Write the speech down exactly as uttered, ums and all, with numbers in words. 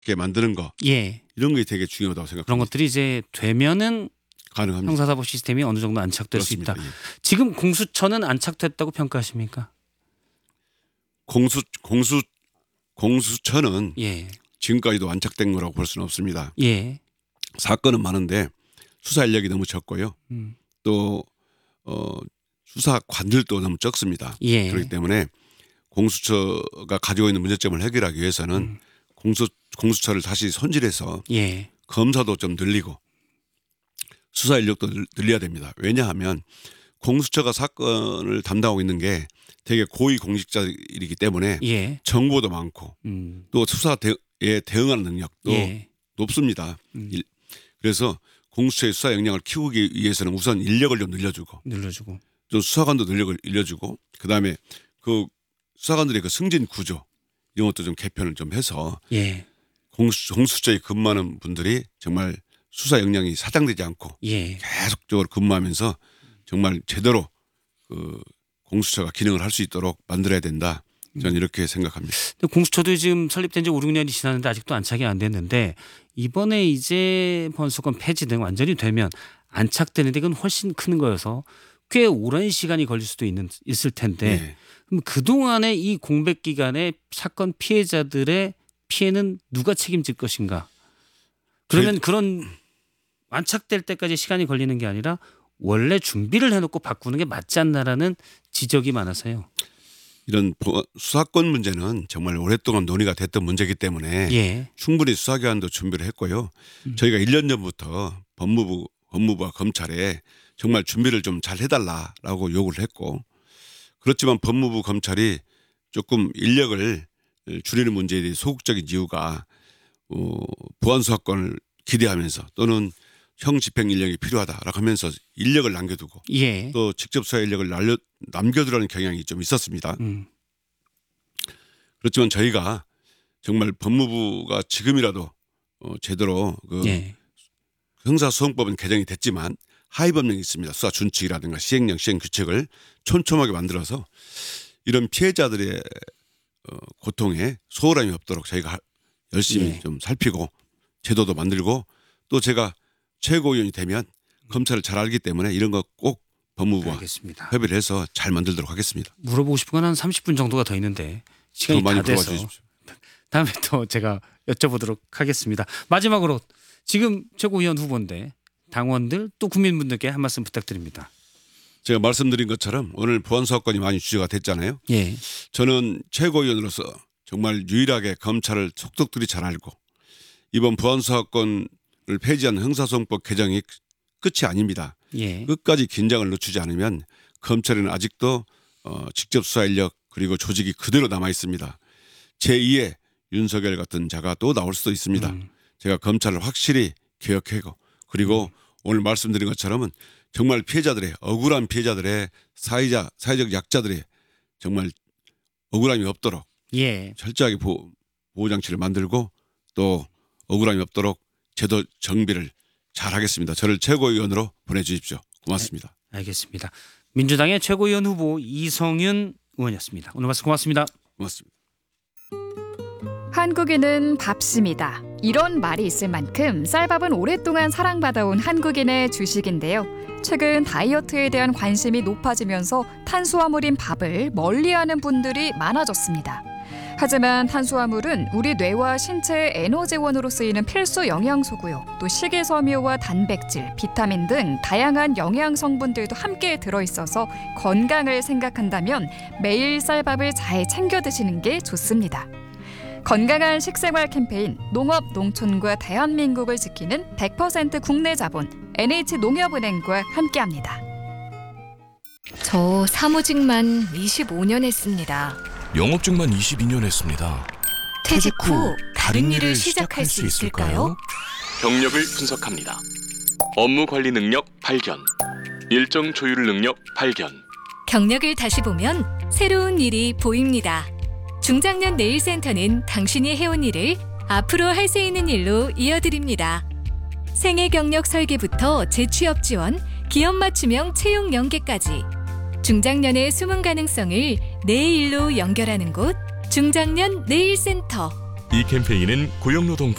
게 만드는 거 예. 이런 게 되게 중요하다고 생각합니다. 그런 것들이 이제 되면은 가능합니다. 형사사법 시스템이 어느 정도 안착될 그렇습니다. 수 있다. 예. 지금 공수처는 안착됐다고 평가하십니까? 공수 공수 공수처는 예. 지금까지도 안착된 거라고 볼 수는 없습니다. 예. 사건은 많은데 수사 인력이 너무 적고요. 음. 또 어, 수사관들도 너무 적습니다. 예. 그렇기 때문에 공수처가 가지고 있는 문제점을 해결하기 위해서는 음. 공수 공수처를 다시 손질해서 예. 검사도 좀 늘리고 수사 인력도 늘- 늘려야 됩니다. 왜냐하면 공수처가 사건을 담당하고 있는 게 되게 고위 공직자이기 때문에 예. 정보도 많고 음. 또 수사에 대응하는 능력도 예. 높습니다. 음. 일- 그래서 공수처의 수사 역량을 키우기 위해서는 우선 인력을 좀 늘려주고 늘려주고. 또 수사관도 늘력을 늘려주고 그다음에 그 수사관들의 그 승진 구조 이런 것도 좀 개편을 좀 해서 예. 공수, 공수처에 근무하는 분들이 정말 수사 역량이 사장되지 않고 예. 계속적으로 근무하면서 정말 제대로 그 공수처가 기능을 할 수 있도록 만들어야 된다. 저는 이렇게 생각합니다. 근데 공수처도 지금 설립된 지 오, 육 년이 지났는데 아직도 안착이 안 됐는데 이번에 이제 보안수사권 폐지 등 완전히 되면 안착되는 데는 훨씬 큰 거여서 꽤 오랜 시간이 걸릴 수도 있는 있을 텐데 네. 그럼 그동안의 이 공백 기간에 사건 피해자들의 피해는 누가 책임질 것인가? 그러면 그런 안착될 때까지 시간이 걸리는 게 아니라 원래 준비를 해놓고 바꾸는 게 맞지 않나라는 지적이 많아서요. 이런 보- 수사권 문제는 정말 오랫동안 논의가 됐던 문제이기 때문에 예. 충분히 수사기관도 준비를 했고요. 음. 저희가 일 년 전부터 법무부, 법무부와 검찰에 정말 준비를 좀 잘 해달라라고 요구를 했고 그렇지만 법무부 검찰이 조금 인력을 줄이는 문제에 대해 소극적인 이유가 어, 보안수사권을 기대하면서 또는 형 집행 인력이 필요하다라고 하면서 인력을 남겨두고 예. 또 직접 수사 인력을 날려, 남겨두라는 경향이 좀 있었습니다. 음. 그렇지만 저희가 정말 법무부가 지금이라도 어, 제대로 그 예. 형사소송법은 개정이 됐지만 하위법령이 있습니다. 수사 준칙이라든가 시행령, 시행규칙을 촘촘하게 만들어서 이런 피해자들의 어, 고통에 소홀함이 없도록 저희가 열심히 예. 좀 살피고 제도도 만들고 또 제가 최고위원이 되면 검찰을 잘 알기 때문에 이런 거 꼭 법무부와 알겠습니다. 협의를 해서 잘 만들도록 하겠습니다. 물어보고 싶은 건 한 삼십 분 정도가 더 있는데 시간이 더 많이 다 돼서 물어봐 주십시오. 다음에 또 제가 여쭤보도록 하겠습니다. 마지막으로 지금 최고위원 후보인데 당원들 또 국민분들께 한 말씀 부탁드립니다. 제가 말씀드린 것처럼 오늘 보안수사권이 많이 주제가 됐잖아요. 예. 저는 최고위원으로서 정말 유일하게 검찰을 속속들이 잘 알고 이번 보안수사권을 폐지한 형사소송법 개정이 끝이 아닙니다. 예. 끝까지 긴장을 늦추지 않으면 검찰에는 아직도 어, 직접 수사 인력 그리고 조직이 그대로 남아 있습니다. 제이의 윤석열 같은 자가 또 나올 수도 있습니다. 음. 제가 검찰을 확실히 개혁하고 그리고 음. 오늘 말씀드린 것처럼은 정말 피해자들의 억울한 피해자들의 사회자 사회적 약자들의 정말 억울함이 없도록 예. 철저하게 보호, 보호 장치를 만들고 또 억울함이 없도록 제도 정비를 잘 하겠습니다. 저를 최고위원으로 보내주십시오. 고맙습니다. 알겠습니다. 민주당의 최고위원 후보 이성윤 의원이었습니다. 오늘 말씀 고맙습니다. 고맙습니다. 한국인은 밥심이다. 이런 말이 있을 만큼 쌀밥은 오랫동안 사랑받아온 한국인의 주식인데요. 최근 다이어트에 대한 관심이 높아지면서 탄수화물인 밥을 멀리하는 분들이 많아졌습니다. 하지만 탄수화물은 우리 뇌와 신체의 에너지원으로 쓰이는 필수 영양소고요. 또 식이섬유와 단백질, 비타민 등 다양한 영양 성분들도 함께 들어있어서 건강을 생각한다면 매일 쌀밥을 잘 챙겨 드시는 게 좋습니다. 건강한 식생활 캠페인 농업 농촌과 대한민국을 지키는 백 퍼센트 국내 자본 엔에이치농협은행과 함께합니다. 저 사무직만 이십오 년 했습니다. 영업직만 이십이 년 했습니다. 퇴직 후 다른 일을 시작할 수 있을까요? 경력을 분석합니다. 업무 관리 능력 발견, 일정 조율 능력 발견. 경력을 다시 보면 새로운 일이 보입니다. 중장년 네일센터는 당신이 해온 일을 앞으로 할 수 있는 일로 이어드립니다. 생애 경력 설계부터 재취업 지원, 기업 맞춤형 채용 연계까지 중장년의 숨은 가능성을 내 일로 연결하는 곳 중장년 네일센터. 이 캠페인은 고용노동부